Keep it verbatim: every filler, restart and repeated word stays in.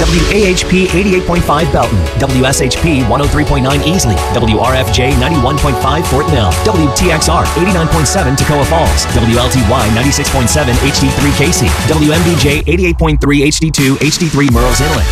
W A H P eighty-eight point five Belton, W S H P one oh three point nine Easley, W R F J ninety-one point five Fort Mill, W T X R eighty-nine point seven Toccoa Falls, W L T Y ninety-six point seven H D three Casey, W M B J eighty-eight point three H D two H D three Murrells Inlet.